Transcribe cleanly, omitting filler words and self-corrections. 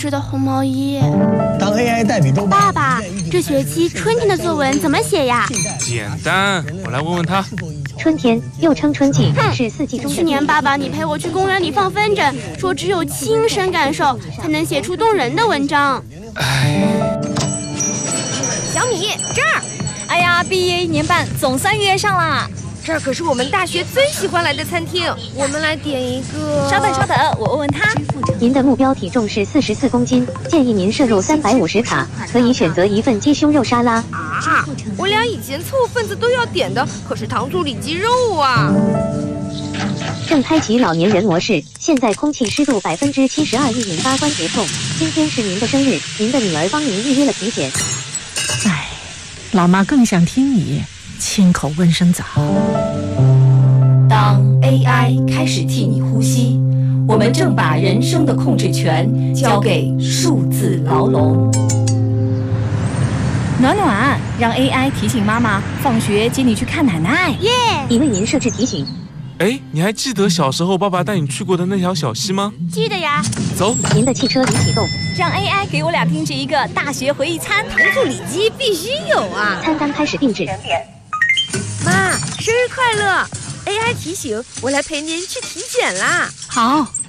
织的红毛衣。 当 AI 代笔都爸爸，这学期春天的作文怎么写呀？ 简单，我来问问他。 春天又称春季，是四季中的。 去年爸爸你陪我去公园里放风筝，说只有亲身感受才能写出动人的文章。 小米这儿，哎呀，毕业1年半，总算约上啦。这儿可是我们大学最喜欢来的餐厅，我们来点一个。稍等，我问问他。 您的目标体重是44公斤，建议您摄入350卡，可以选择一份鸡胸肉沙拉。 啊，我俩以前凑份子都要点的，可是糖醋里脊肉啊。 正开启老年人模式，现在空气湿度72%易引发关节痛。今天是您的生日，您的女儿帮您预约了体检。 哎，老妈更想听你亲口问声早。 当 AI 开始替你呼吸，我们正把人生的控制权交给数字牢笼。 暖暖，让 AI 提醒妈妈放学接你去看奶奶。 耶！ 已为您设置提醒。 哎，你还记得小时候爸爸带你去过的那条小溪吗？ 记得呀。 走， 您的汽车已启动。 让 AI 给我俩定制一个大学回忆餐，糖醋里脊必须有啊！ 餐单开始定制。 妈，生日快乐！AI 提醒我来陪您去体检啦。 好。